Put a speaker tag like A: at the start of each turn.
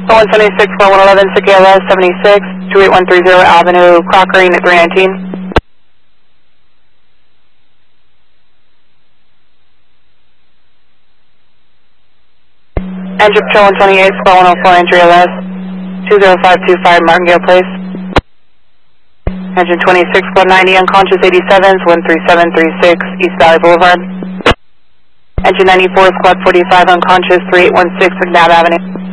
A: 176, 4111, Cicala 76, 28130 Avenue, Crocker, Unit 319. Engine Patrol 128, Squad 104, entry LS, 20525 Martingale Place. Engine 26, Squad 90, unconscious 87s, 13736 East Valley Boulevard. Engine 94, Squad 45, unconscious 3816 McNabb Avenue.